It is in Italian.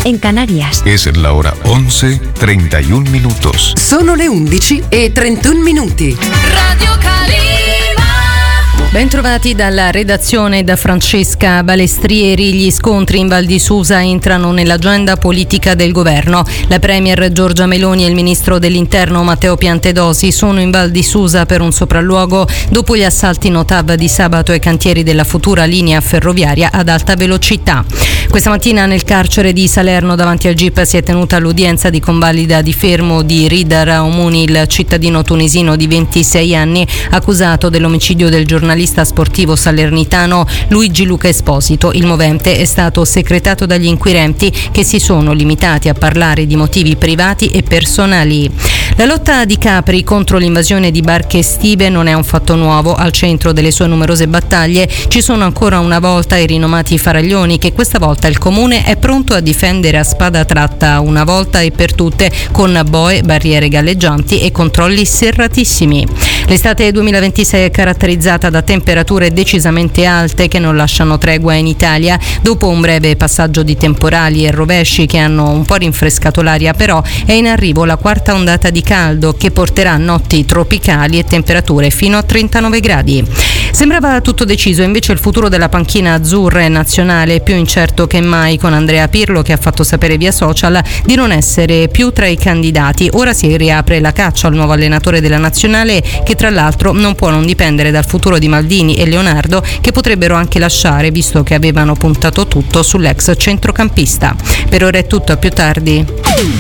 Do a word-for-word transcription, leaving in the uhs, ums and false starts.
en Canarias. Es la hora once treinta y un minutos. Sono le undici e trentuno minuti. Radio Bentrovati dalla redazione da Francesca Balestrieri. Gli scontri in Val di Susa entrano nell'agenda politica del governo. La premier Giorgia Meloni e il ministro dell'interno Matteo Piantedosi sono in Val di Susa per un sopralluogo dopo gli assalti Notav di sabato ai cantieri della futura linea ferroviaria ad alta velocità. Questa mattina nel carcere di Salerno davanti al G I P si è tenuta l'udienza di convalida di fermo di Rida Raoumouni, il cittadino tunisino di ventisei anni accusato dell'omicidio del giornalista sportivo salernitano Luigi Luca Esposito. Il movente è stato secretato dagli inquirenti, che si sono limitati a parlare di motivi privati e personali. La lotta di Capri contro l'invasione di barche estive non è un fatto nuovo. Al centro delle sue numerose battaglie ci sono ancora una volta i rinomati faraglioni, che questa volta il comune è pronto a difendere a spada tratta una volta e per tutte, con boe, barriere galleggianti e controlli serratissimi. L'estate duemilaventisei è caratterizzata da temperature decisamente alte che non lasciano tregua in Italia. Dopo un breve passaggio di temporali e rovesci che hanno un po' rinfrescato l'aria, però è in arrivo la quarta ondata di caldo che porterà notti tropicali e temperature fino a trentanove gradi. Sembrava tutto deciso, invece il futuro della panchina azzurra e nazionale è più incerto che mai, con Andrea Pirlo che ha fatto sapere via social di non essere più tra i candidati. Ora si riapre la caccia al nuovo allenatore della nazionale, che tra l'altro non può non dipendere dal futuro di Maldini e Leonardo, che potrebbero anche lasciare, visto che avevano puntato tutto sull'ex centrocampista. Per ora è tutto, a più tardi.